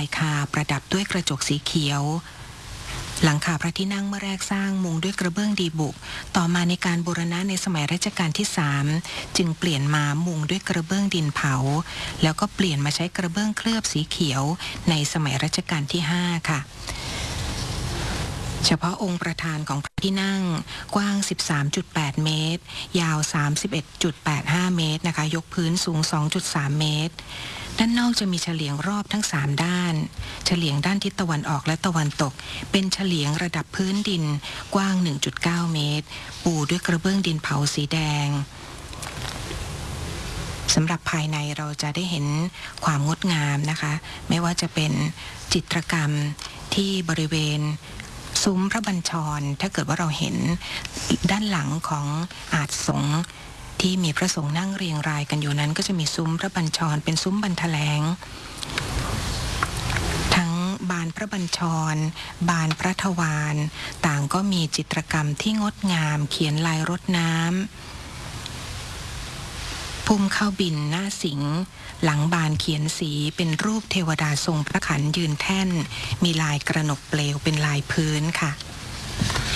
ายคาประดับด้วยกระจกสีเขียวหลังคาพระที่นั่งเมื่อแรกสร้างมุงด้วยกระเบื้องดีบุกต่อมาในการบูรณะในสมัยรัชกาลที่3จึงเปลี่ยนมามุงด้วยกระเบื้องดินเผาแล้วก็เปลี่ยนมาใช้กระเบื้องเคลือบสีเขียวในสมัยรัชกาลที่5ค่ะเฉพาะองค์ประธานของพระที่นั่งกว้าง 13.8 เมตรยาว 31.85 เมตรนะคะยกพื้นสูง 2.3 เมตรด้านนอกจะมีเฉลียงรอบทั้ง3ด้านเฉลียงด้านทิศตะวันออกและตะวันตกเป็นเฉลียงระดับพื้นดินกว้าง 1.9 เมตรปูด้วยกระเบื้องดินเผาสีแดงสำหรับภายในเราจะได้เห็นความงดงามนะคะไม่ว่าจะเป็นจิตรกรรมที่บริเวณซุ้มพระบัญชรถ้าเกิดว่าเราเห็นด้านหลังของอาสงฆ์ที่มีพระสงฆ์นั่งเรียงรายกันอยู่นั้นก็จะมีซุ้มพระบัญชรเป็นซุ้มบรรแถลงทั้งบานพระบัญชรบานพระทวารต่างก็มีจิตรกรรมที่งดงามเขียนลายรดน้ำพุ่มเข้าบินหน้าสิงห์หลังบานเขียนสีเป็นรูปเทวดาทรงพระขันยืนแท่นมีลายกระหนกเปลวเป็นลายพื้นค่ะ